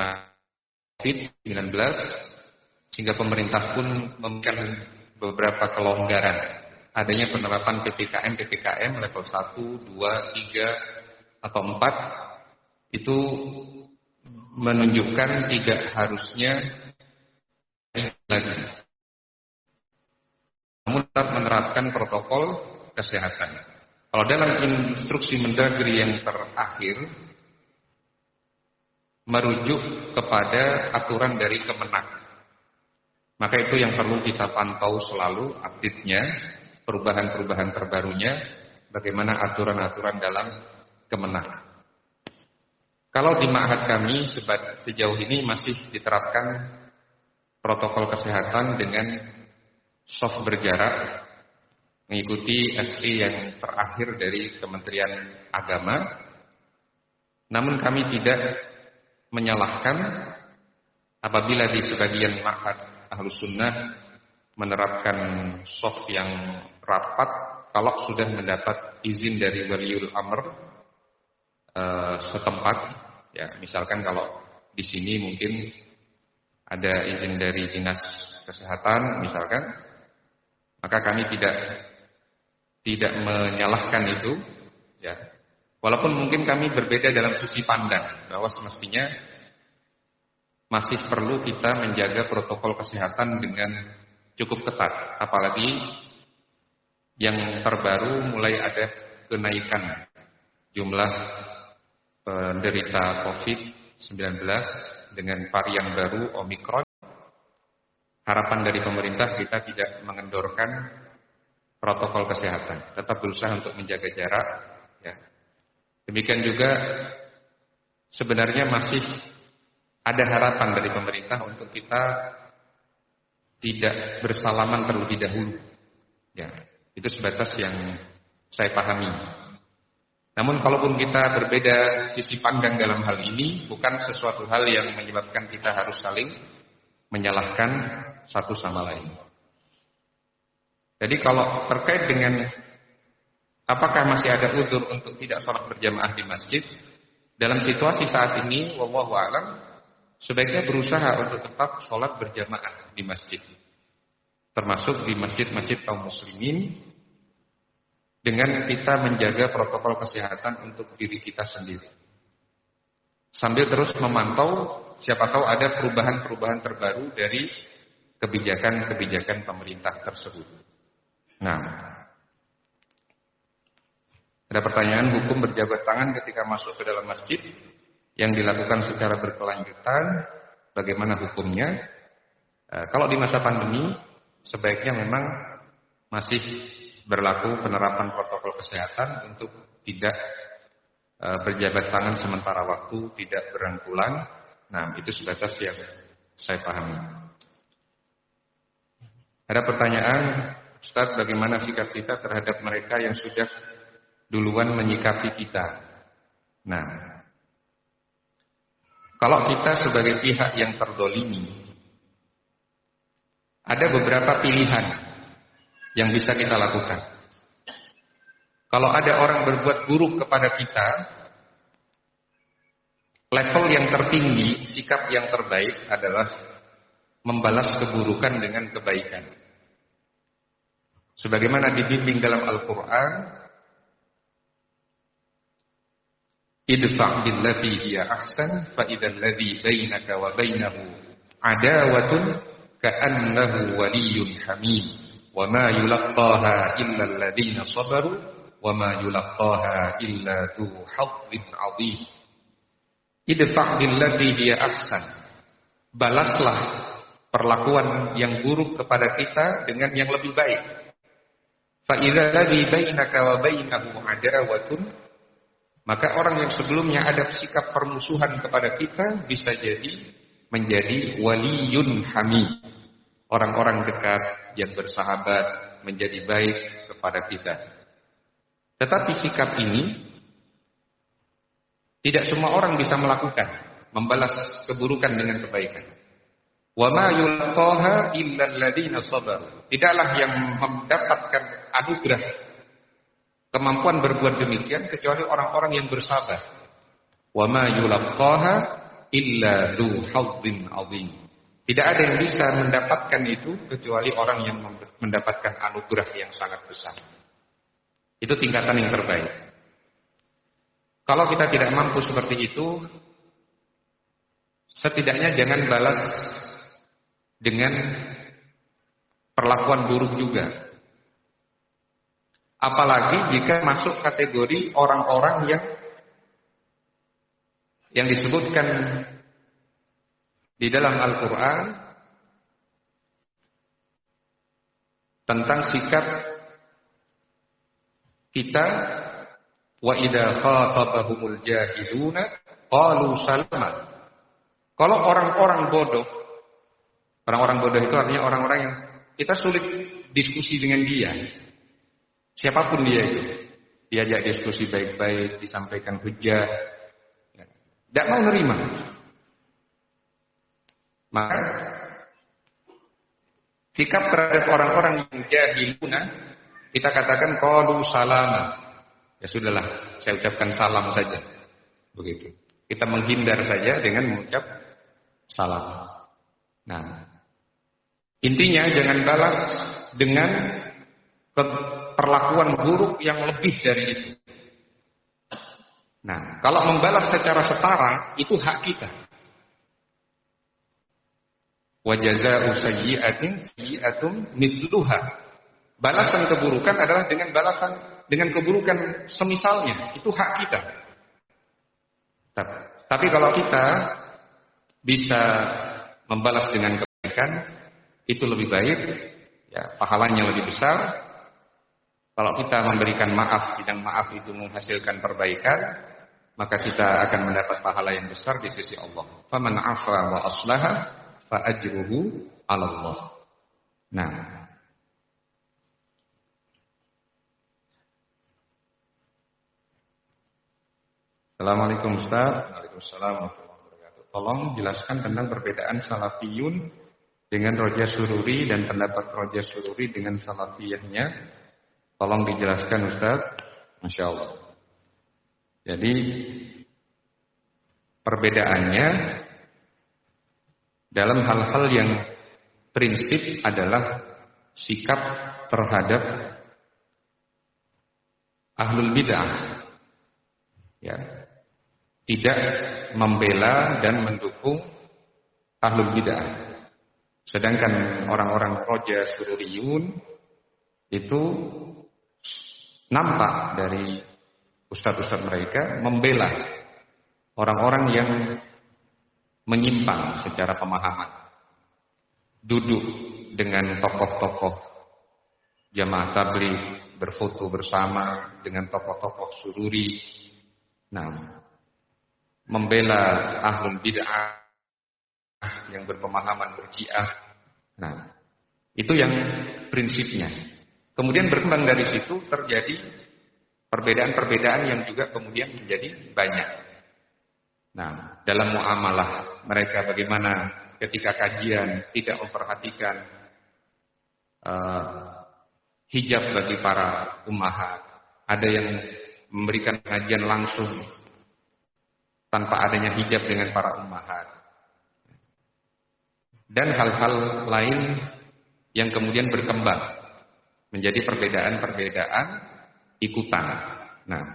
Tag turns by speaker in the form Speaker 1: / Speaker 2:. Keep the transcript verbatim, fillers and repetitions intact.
Speaker 1: karena covid sembilan belas, sehingga pemerintah pun memberikan beberapa kelonggaran. Adanya penerapan P P K M P P K M level satu, dua, tiga atau empat itu menunjukkan tidak harusnya lagi. Namun tetap menerapkan protokol kesehatan. Kalau dalam instruksi Mendagri yang terakhir merujuk kepada aturan dari Kemenak, maka itu yang perlu kita pantau selalu update-nya, perubahan-perubahan terbarunya, bagaimana aturan-aturan dalam Kemenak. Kalau di ma'had kami sejauh ini masih diterapkan protokol kesehatan dengan soft berjarak, mengikuti S I yang terakhir dari Kementerian Agama. Namun kami tidak menyalahkan apabila di sebagian ma'had Ahlus Sunnah menerapkan soft yang rapat kalau sudah mendapat izin dari waliul amr e, setempat. Ya, misalkan kalau di sini mungkin ada izin dari dinas kesehatan misalkan, maka kami tidak tidak menyalahkan itu, ya. Walaupun mungkin kami berbeda dalam sisi pandang bahwa semestinya masih perlu kita menjaga protokol kesehatan dengan cukup ketat, apalagi yang terbaru mulai ada kenaikan jumlah penderita covid sembilan belas dengan varian baru Omikron. Harapan dari pemerintah kita tidak mengendorkan protokol kesehatan, tetap berusaha untuk menjaga jarak. Ya. Demikian juga sebenarnya masih ada harapan dari pemerintah untuk kita tidak bersalaman terlebih dahulu. Ya, itu sebatas yang saya pahami. Namun kalaupun kita berbeda sisi pandang dalam hal ini, bukan sesuatu hal yang menyebabkan kita harus saling menyalahkan satu sama lain. Jadi kalau terkait dengan apakah masih ada uzur untuk tidak sholat berjamaah di masjid, dalam situasi saat ini, wallahu a'lam, sebaiknya berusaha untuk tetap sholat berjamaah di masjid, termasuk di masjid-masjid kaum muslimin, dengan kita menjaga protokol kesehatan untuk diri kita sendiri, sambil terus memantau siapa tahu ada perubahan-perubahan terbaru dari kebijakan-kebijakan pemerintah tersebut. Nah, ada pertanyaan, hukum berjabat tangan ketika masuk ke dalam masjid yang dilakukan secara berkelanjutan, bagaimana hukumnya? E, kalau di masa pandemi, sebaiknya memang masih berlaku penerapan protokol kesehatan untuk tidak e, berjabat tangan sementara waktu, tidak berangkulan. Nah, itu sebatas yang saya pahami. Ada pertanyaan, Ustaz, bagaimana sikap kita terhadap mereka yang sudah duluan menyikapi kita? Nah, kalau kita sebagai pihak yang terdolimi, ada beberapa pilihan yang bisa kita lakukan. Kalau ada orang berbuat buruk kepada kita, level yang tertinggi, sikap yang terbaik adalah membalas keburukan dengan kebaikan. Sebagaimana dibimbing dalam Al-Quran, idfa' billati hiya ahsan fa idzal ladzi bainaka wa bainahu adawatun ka'annahu waliyyun hamim wa ma yulaqqaha illa alladziina sabaru wa ma yulaqqaha illa dzu hazzin 'adzim. Idfa' billati hiya ahsan, balaslah perlakuan yang buruk kepada kita dengan yang lebih baik. Fa idzal ladzi bainaka wa bainahu adawatun, maka orang yang sebelumnya ada sikap permusuhan kepada kita bisa jadi menjadi waliyun hamid, orang-orang dekat yang bersahabat menjadi baik kepada kita. Tetapi sikap ini tidak semua orang bisa melakukan, membalas keburukan dengan kebaikan. Wa ma yulqaha illa alladziina sabaru, tidaklah yang mendapatkan anugerah kemampuan berbuat demikian kecuali orang-orang yang bersabar. Wa ma yulqaha illa dzu hazzin 'adzim. Tidak ada yang bisa mendapatkan itu kecuali orang yang mendapatkan anugerah yang sangat besar. Itu tingkatan yang terbaik. Kalau kita tidak mampu seperti itu, setidaknya jangan balas dengan perlakuan buruk juga. Apalagi jika masuk kategori orang-orang yang yang disebutkan di dalam Al-Quran tentang sikap kita, wa idza khatabahumul jahiluna qalu salama. Kalau orang-orang bodoh, orang-orang bodoh itu artinya orang-orang yang kita sulit diskusi dengan dia. Siapapun dia itu, diajak diskusi baik-baik, disampaikan hujah, tidak mau nerima. Maka sikap terhadap orang-orang yang jahiluna, kita katakan qalu salama. Ya sudahlah, saya ucapkan salam saja. Begitu. Kita menghindar saja dengan mengucap salam. Nah, intinya jangan balas dengan perlakuan buruk yang lebih dari itu. Nah, kalau membalas secara setara itu hak kita. Wa jazaa'u sayyi'atin sayyi'atun mithluha. Balasan keburukan adalah dengan balasan dengan keburukan semisalnya. Itu hak kita. Tapi kalau kita bisa membalas dengan kebaikan, itu lebih baik, ya, pahalanya lebih besar. Kalau kita memberikan maaf, dan maaf itu menghasilkan perbaikan, maka kita akan mendapat pahala yang besar di sisi Allah. Faman 'afa wa aslaha fa ajruhu 'ala Allah. Nah, Assalamualaikum Ustaz. Waalaikumsalam warahmatullahi wabarakatuh. Tolong jelaskan tentang perbedaan salafiyun dengan Roja Sururi dan pendapat Roja Sururi dengan salafiyahnya. Tolong dijelaskan Ustaz. Masya Allah. Jadi perbedaannya dalam hal-hal yang prinsip adalah sikap terhadap ahlul bid'ah. Ya. Tidak membela dan mendukung ahlul bid'ah. Sedangkan orang-orang Roja Sururiyun itu nampak dari ustadz-ustadz mereka membela orang-orang yang menyimpang secara pemahaman. Duduk dengan tokoh-tokoh jamaah tabligh, berfoto bersama dengan tokoh-tokoh sururi. Nah, membela ahlul bid'ah yang berpemahaman berji'ah. Nah, itu yang prinsipnya. Kemudian berkembang dari situ terjadi perbedaan-perbedaan yang juga kemudian menjadi banyak. Nah, dalam muamalah mereka bagaimana ketika kajian tidak memperhatikan uh, hijab bagi para ummahat. Ada yang memberikan kajian langsung tanpa adanya hijab dengan para ummahat. Dan hal-hal lain yang kemudian berkembang menjadi perbedaan-perbedaan ikutan. Nah,